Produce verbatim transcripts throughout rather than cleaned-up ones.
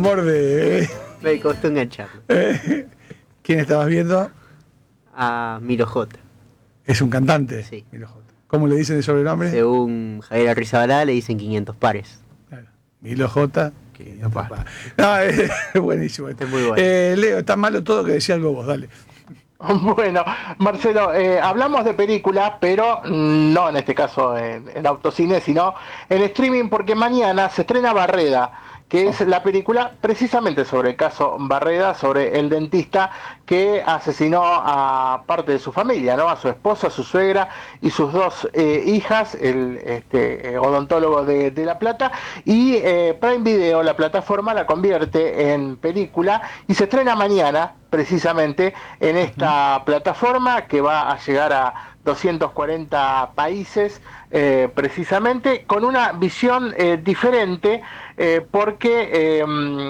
borde. Me costó engancharlo. ¿Quién estabas viendo? A Milo J. Es un cantante. Sí. Milo J. ¿Cómo le dicen de sobrenombre? Según Javier Arrizabalaga le dicen quinientos pares. Claro. Milo J. quinientos pares. No, es buenísimo. Es muy bueno. Eh, Leo, está malo todo, que decía algo vos, dale. Bueno, Marcelo, eh, hablamos de películas, pero no en este caso en, en autocine, sino en streaming, porque mañana se estrena Barreda, que es la película precisamente sobre el caso Barreda, sobre el dentista que asesinó a parte de su familia, ¿no? A su esposa, a su suegra y sus dos eh, hijas, el este, odontólogo de, de La Plata, y eh, Prime Video, la plataforma, la convierte en película y se estrena mañana, precisamente en esta uh-huh. plataforma, que va a llegar a doscientos cuarenta países, eh, precisamente con una visión eh, diferente, eh, porque eh,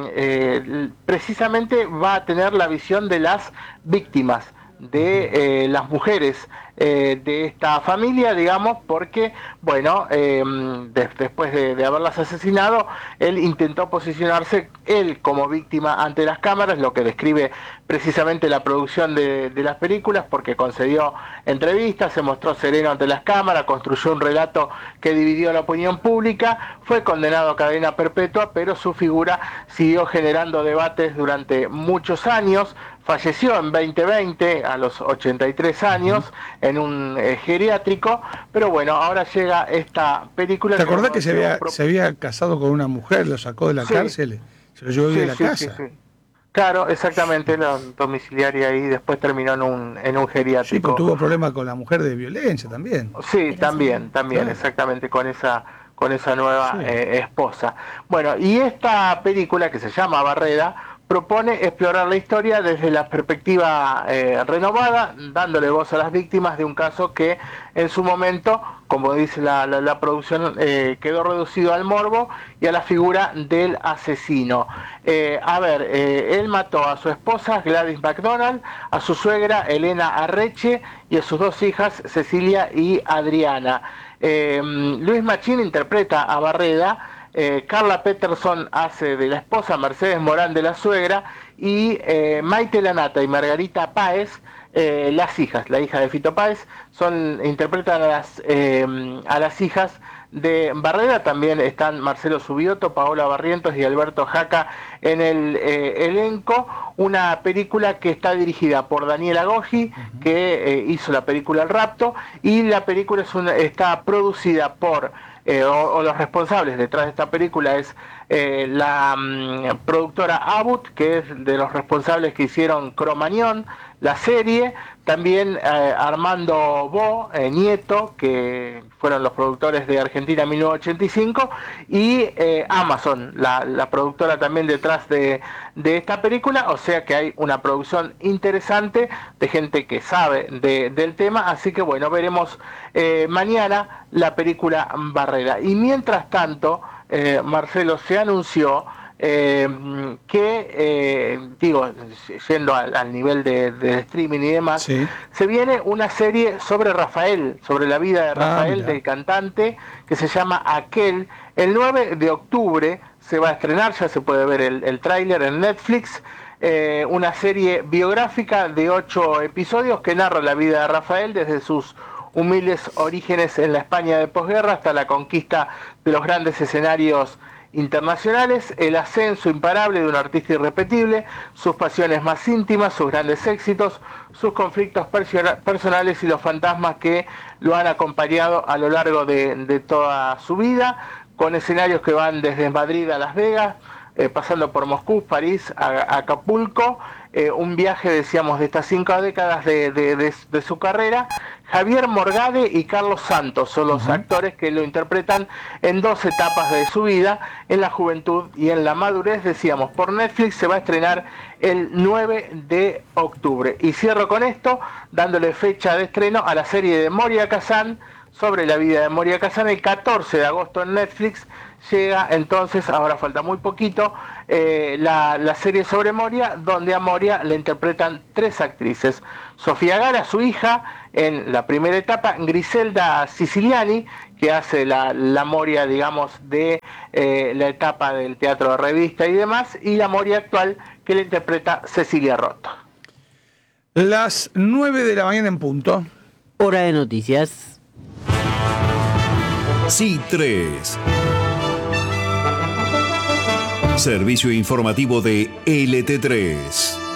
eh, precisamente va a tener la visión de las víctimas, de eh, las mujeres eh, de esta familia, digamos, porque, bueno, eh, de, después de, de haberlas asesinado, él intentó posicionarse, él como víctima ante las cámaras, lo que describe precisamente la producción de, de las películas, porque concedió entrevistas, se mostró sereno ante las cámaras, construyó un relato que dividió la opinión pública, fue condenado a cadena perpetua, pero su figura siguió generando debates durante muchos años. Falleció en veinte veinte a los ochenta y tres años en un eh, geriátrico, pero bueno, ahora llega esta película. ¿Te acordás que se había, pro... se había casado con una mujer, lo sacó de la sí. cárcel, se lo llevó sí, de la sí, casa? Sí, sí. Claro, exactamente, la domiciliaria y después terminó en un, en un geriátrico. Sí, pero tuvo problemas con la mujer de violencia también. Sí, también, también, claro. exactamente, con esa con esa nueva sí. eh, esposa. Bueno, y esta película que se llama Barreda propone explorar la historia desde la perspectiva eh, renovada, dándole voz a las víctimas de un caso que en su momento, como dice la, la, la producción, eh, quedó reducido al morbo y a la figura del asesino. Eh, a ver, eh, él mató a su esposa Gladys McDonald, a su suegra Elena Arreche y a sus dos hijas Cecilia y Adriana. Eh, Luis Machín interpreta a Barreda. Eh, Carla Peterson hace de la esposa, Mercedes Morán de la suegra, y eh, Maite Lanata y Margarita Páez, eh, las hijas, la hija de Fito Páez, son, interpretan a las, eh, a las hijas de Barreda. También están Marcelo Subioto, Paola Barrientos y Alberto Jaca en el eh, elenco. Una película que está dirigida por Daniela Goji, uh-huh. que eh, hizo la película El Rapto, y la película es una, está producida por Eh, o, o los responsables detrás de esta película es eh, la um, productora Abbott, que es de los responsables que hicieron Cromañón, la serie, también eh, Armando Bo, eh, nieto, que fueron los productores de Argentina mil novecientos ochenta y cinco, y eh, Amazon, la, la productora también detrás de, de esta película, o sea que hay una producción interesante de gente que sabe de, del tema, así que bueno, veremos eh, mañana la película Barreda. Y mientras tanto, eh, Marcelo, se anunció Eh, que, eh, digo, yendo al, al nivel de, de streaming y demás, sí. se viene una serie sobre Rafael, sobre la vida de Rafael, ah, del cantante, que se llama Aquel. El nueve de octubre se va a estrenar, ya se puede ver el, el tráiler en Netflix, eh, una serie biográfica de ocho episodios que narra la vida de Rafael desde sus humildes orígenes en la España de posguerra hasta la conquista de los grandes escenarios internacionales, el ascenso imparable de un artista irrepetible, sus pasiones más íntimas, sus grandes éxitos, sus conflictos personales y los fantasmas que lo han acompañado a lo largo de, de toda su vida, con escenarios que van desde Madrid a Las Vegas, eh, pasando por Moscú, París, a, a Acapulco, eh, un viaje, decíamos, de estas cinco décadas de, de, de, de su carrera. Javier Morgade y Carlos Santos son los uh-huh. actores que lo interpretan en dos etapas de su vida, en la juventud y en la madurez. Decíamos, por Netflix se va a estrenar el nueve de octubre. Y cierro con esto, dándole fecha de estreno a la serie de Moria Kazan, sobre la vida de Moria Kazan, el catorce de agosto en Netflix. llega entonces, ahora falta muy poquito, eh, la, la serie sobre Moria, donde a Moria le interpretan tres actrices. Sofía Gara, su hija, en la primera etapa, Griselda Siciliani, que hace la, la Moria, digamos, de eh, la etapa del teatro de revista y demás, y la Moria actual, que le interpreta Cecilia Roth. Las nueve de la mañana en punto. Hora de noticias. S I tres. Servicio informativo de L T tres.